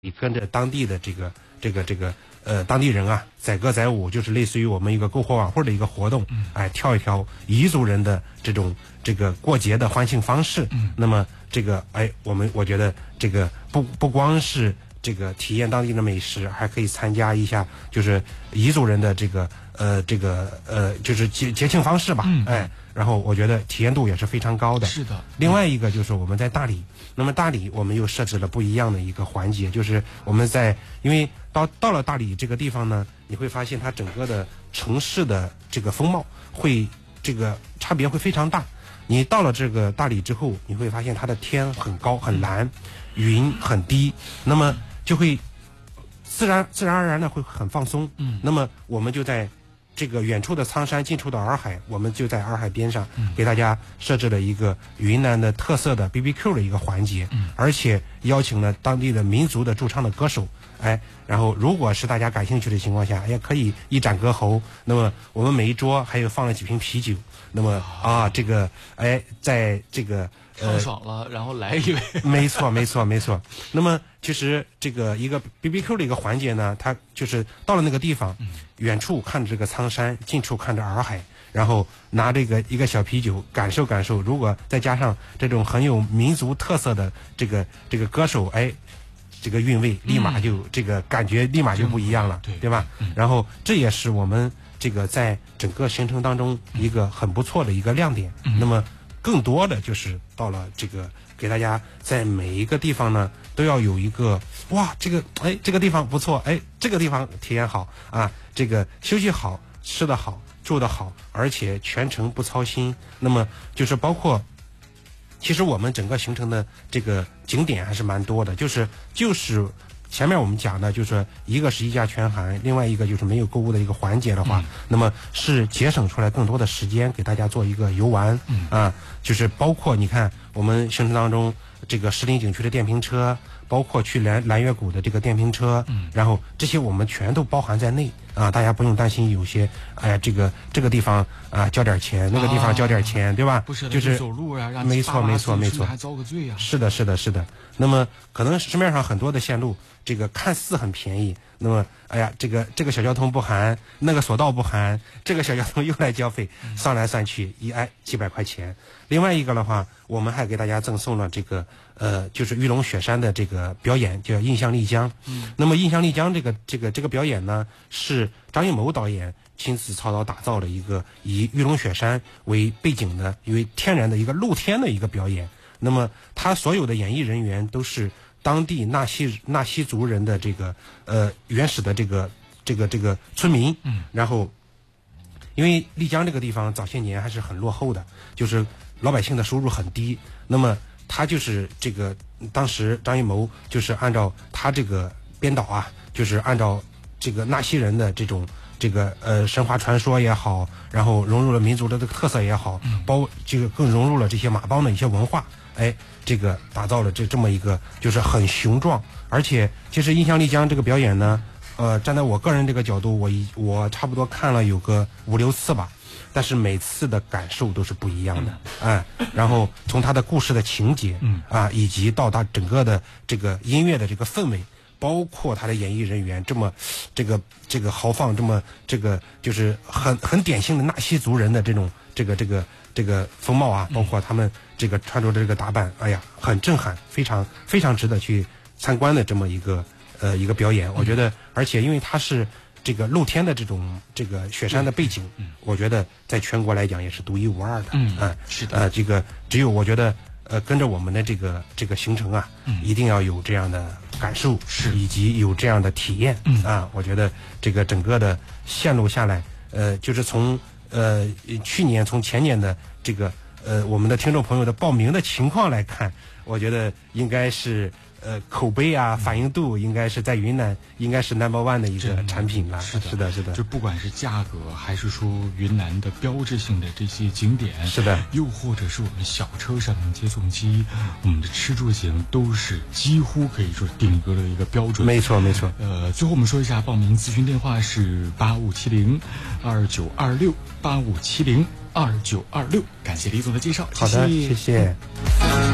跟着当地的当地人啊，载歌载舞，就是类似于我们一个篝火晚会的一个活动，跳一跳彝族人的这种过节的欢庆方式。那么我觉得这个不光是这个体验当地的美食，还可以参加一下就是彝族人的就是节庆方式吧。然后我觉得体验度也是非常高的。 是的。 另外一个就是我们在大理，那么大理我们又设置了不一样的一个环节，就是我们因为到了大理这个地方呢，你会发现它整个的城市的这个风貌会差别会非常大。你到了这个大理之后，你会发现它的天很高很蓝，云很低，那么就会自然而然的会很放松。那么我们就在这个远处的苍山，近处的洱海，我们就在洱海边上给大家设置了一个云南的特色的 BBQ 的一个环节，而且邀请了当地的民族的驻唱的歌手，然后如果是大家感兴趣的情况下，也可以一展歌喉。那么我们每一桌还有放了几瓶啤酒，那么在这个唱爽了，然后来一位。 没错。那么其实这个一个 BBQ 的一个环节呢，它就是到了那个地方，远处看着这个苍山，近处看着洱海，然后拿这个一个小啤酒感受感受。如果再加上这种很有民族特色的这个歌手，这个韵味立马就这个感觉立马就不一样了，对吧？然后这也是我们这个在整个行程当中一个很不错的一个亮点。那么更多的就是到了这个给大家在每一个地方呢都要有一个这个地方不错，这个地方体验好啊，这个休息好，吃得好，住得好，而且全程不操心。那么就是包括其实我们整个行程的这个景点还是蛮多的，就是前面我们讲的，就是一个是一价全含，另外一个就是没有购物的一个环节的话，那么是节省出来更多的时间给大家做一个游玩。就是包括你看我们行程当中这个石林景区的电瓶车，包括去蓝月谷的这个电瓶车，然后这些我们全都包含在内啊，大家不用担心有些这个地方交点钱，那个地方交点钱，对吧？就是走路啊，让没错， 还遭个罪啊。 是的。那么可能市面上很多的线路，这个看似很便宜，那么这个小交通不含，那个索道不含，这个小交通又来交费，算来算去几百块钱。另外一个的话，我们还给大家赠送了这个就是玉龙雪山的这个表演，叫印象丽江。那么印象丽江这个表演呢，是张艺谋导演亲自操刀打造了一个以玉龙雪山为背景的，为天然的一个露天的一个表演。那么他所有的演艺人员都是当地纳西族人的这个原始的这个村民。然后因为丽江这个地方早些年还是很落后的，就是老百姓的收入很低，那么他就是这个当时张艺谋就是按照他这个编导就是按照这个纳西人的这种神话传说也好，然后融入了民族的这个特色也好，更融入了这些马帮的一些文化，这个打造了这么一个就是很雄壮。而且其实印象丽江这个表演呢，站在我个人这个角度，我差不多看了有个5-6次吧，但是每次的感受都是不一样的。然后从他的故事的情节以及到他整个的这个音乐的这个氛围，包括他的演艺人员这么这个豪放，这么就是很典型的纳西族人的这种这个风貌包括他们这个穿着的这个打扮，很震撼，非常非常值得去参观的这么一个表演。我觉得，而且因为它是这个露天的这个雪山的背景，我觉得在全国来讲也是独一无二的。 是的。 这个只有我觉得跟着我们的这个行程一定要有这样的感受，以及有这样的体验。我觉得这个整个的线路下来，就是从去年从前年的这个我们的听众朋友的报名的情况来看，我觉得应该是口碑反应度应该是在云南应该是 No.1 的一个产品了。是的。 就不管是价格，还是说云南的标志性的这些景点， 是的， 又或者是我们小车上的接送机，我们的吃住行都是几乎可以说顶格的一个标准。 没错。 最后我们说一下报名咨询电话是85702926，85702926。感谢李总的介绍。 好的，谢谢。